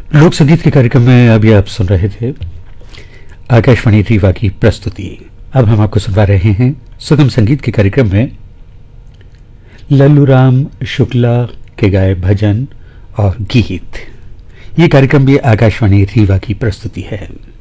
लोक संगीत के कार्यक्रम में अभी आप सुन रहे थे आकाशवाणी रीवा की प्रस्तुति। अब हम आपको सुनवा रहे हैं सुगम संगीत के कार्यक्रम में लल्लू राम शुक्ला के गाए भजन और गीत। ये कार्यक्रम भी आकाशवाणी रीवा की प्रस्तुति है।